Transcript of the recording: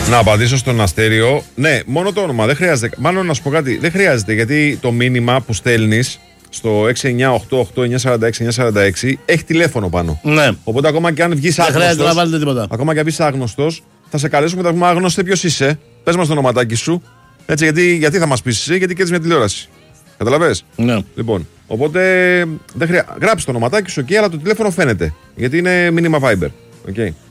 Να απαντήσω στον Αστέριο. Ναι, μόνο το όνομα. Δεν χρειάζεται. Μάλλον να σου πω κάτι. Δεν χρειάζεται γιατί το μήνυμα που στέλνεις στο 6988946 έχει τηλέφωνο πάνω. Ναι. Οπότε ακόμα και αν βγεις άγνωστος. Δεν χρειάζεται να βάλετε τίποτα. Ακόμα και αν βγεις άγνωστος, θα σε καλέσουμε και θα πούμε άγνωστε ποιος είσαι. Πες μας το ονοματάκι σου. Έτσι, γιατί θα μας πεις εσύ, γιατί κέρδισες μια τηλεόραση. Καταλαβες. Ναι. Λοιπόν, οπότε γράψε το ονοματάκι σου εκεί, αλλά το τηλέφωνο φαίνεται. Γιατί είναι μήνυμα Viber. Okay.